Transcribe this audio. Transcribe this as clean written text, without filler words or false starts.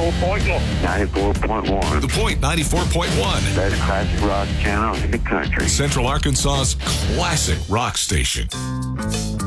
94.1. The Point 94.1. Best classic rock channel in the country. Central Arkansas's classic rock station.